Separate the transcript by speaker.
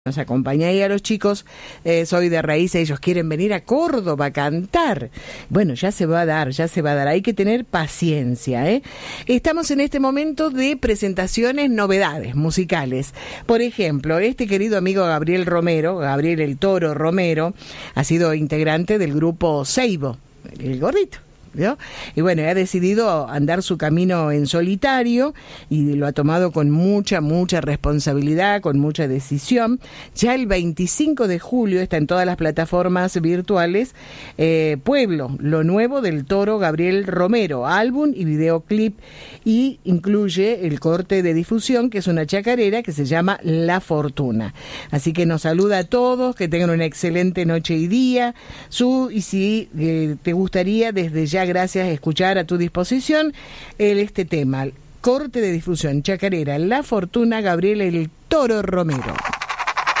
Speaker 1: Nos acompaña ahí a los chicos, Soy de Raíces, ellos quieren venir a Córdoba a cantar. Bueno, ya se va a dar, hay que tener paciencia, ¿eh? Estamos en este momento de presentaciones, novedades musicales. Por ejemplo, este querido amigo Gabriel Romero, Gabriel el Toro Romero, ha sido integrante del grupo Seibo, el gordito, ¿vio? Y bueno, ha decidido andar su camino en solitario y lo ha tomado con mucha responsabilidad, con mucha decisión. Ya el 25 de julio está en todas las plataformas virtuales Pueblo, lo nuevo del Toro Gabriel Romero, álbum y videoclip, y incluye el corte de difusión, que es una chacarera que se llama La Fortuna. Así que nos saluda a todos, que tengan una excelente noche y día. Y si te gustaría desde ya, gracias, escuchar a tu disposición este tema, corte de difusión, chacarera, La Fortuna, Gabriel el Toro Romero.